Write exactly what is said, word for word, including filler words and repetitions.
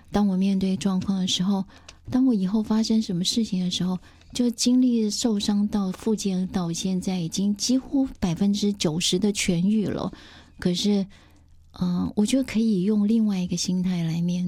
当我面对状况的时候，当我以后发生什么事情的时候，就经历受伤到复健到现在已经几乎百分之九十的痊愈了。可是，嗯、呃，我觉得可以用另外一个心态来面